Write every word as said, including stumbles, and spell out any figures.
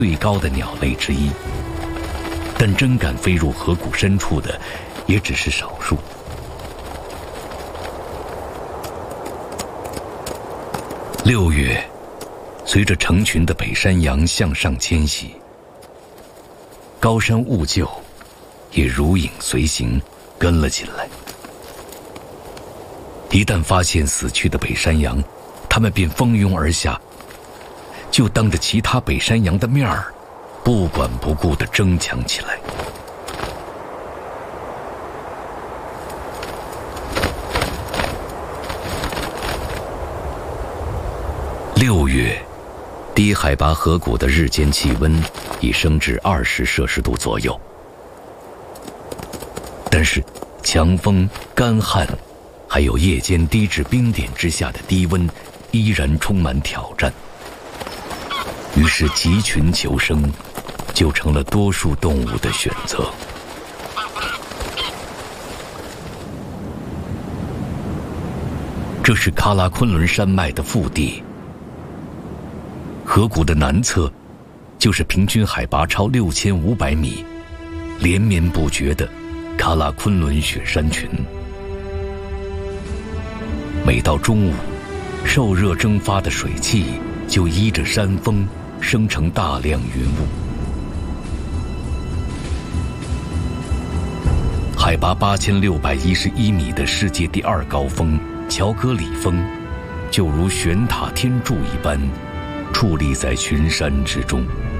最高的鸟类之一，但真敢飞入河谷深处的也只是少数。六月，随着成群的北山羊向上迁徙，高山兀鹫也如影随形跟了进来。一旦发现死去的北山羊，它们便蜂拥而下，就当着其他北山羊的面儿，不管不顾地争抢起来。六月，低海拔河谷的日间气温已升至二十摄氏度左右，但是强风、干旱，还有夜间低至冰点之下的低温，依然充满挑战。于是集群求生就成了多数动物的选择。这是喀拉昆仑山脉的腹地，河谷的南侧就是平均海拔超六千五百米、连绵不绝的喀拉昆仑雪山群。每到中午，受热蒸发的水汽就依着山峰生成大量云雾。海拔八千六百一十一米的世界第二高峰乔戈里峰，就如悬塔天柱一般矗立在群山之中。